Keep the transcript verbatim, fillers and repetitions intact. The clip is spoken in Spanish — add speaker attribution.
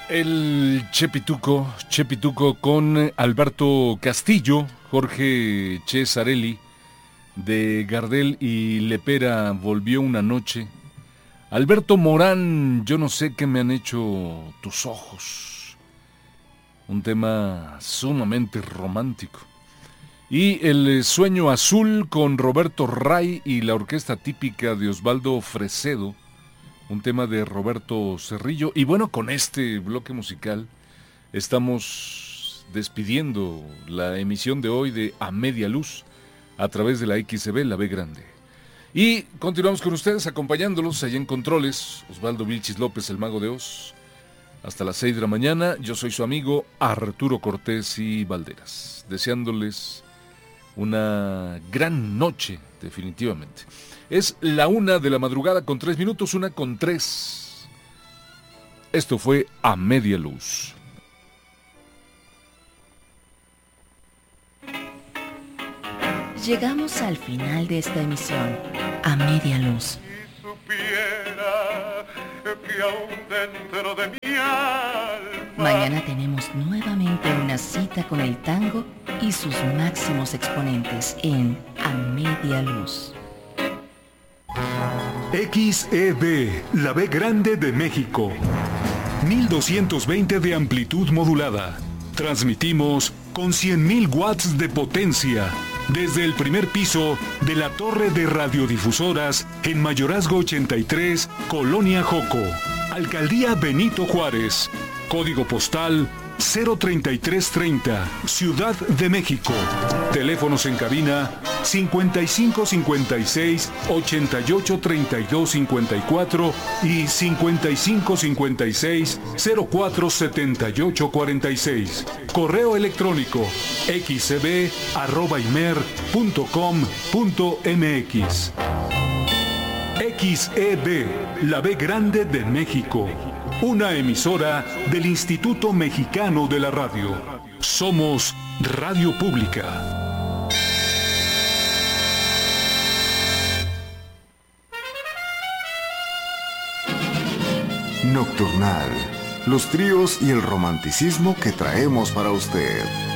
Speaker 1: El Chepituco, Chepituco con Alberto Castillo, Jorge Cesarelli, de Gardel y Lepera, Volvió una noche. Alberto Morán, Yo no sé qué me han hecho tus ojos. Un tema sumamente romántico. Y El Sueño Azul con Roberto Ray y la orquesta típica de Osvaldo Fresedo. Un tema de Roberto Cerrillo. Y bueno, con este bloque musical estamos despidiendo la emisión de hoy de A Media Luz a través de la X C B, la B grande. Y continuamos con ustedes acompañándolos allá en Controles, Osvaldo Vilchis López, el Mago de Oz. Hasta las seis de la mañana, yo soy su amigo Arturo Cortés y Valderas, deseándoles una gran noche, definitivamente. Es la una de la madrugada con tres minutos, una con tres. Esto fue A Media Luz.
Speaker 2: Llegamos al final de esta emisión, A Media Luz.
Speaker 3: Si supiera que aún dentro de mi alma...
Speaker 2: Mañana tenemos nuevamente una cita con el tango y sus máximos exponentes en A Media Luz.
Speaker 4: X E B, la B grande de México. mil doscientos veinte de amplitud modulada. Transmitimos con cien mil watts de potencia desde el primer piso de la torre de radiodifusoras en Mayorazgo ochenta y tres, Colonia Joco, Alcaldía Benito Juárez, código postal cero treinta y tres treinta, Ciudad de México. Teléfonos en cabina cincuenta y cinco cincuenta y seis ochenta y ocho treinta y dos cincuenta y cuatro y cincuenta y cinco cincuenta y seis cero cuatro setenta y ocho cuarenta y seis. Correo electrónico xcb arroba imer punto com punto mx. X E B, la B grande de México. Una emisora del Instituto Mexicano de la Radio. Somos Radio Pública.
Speaker 5: Nocturnal. Los tríos y el romanticismo que traemos para usted.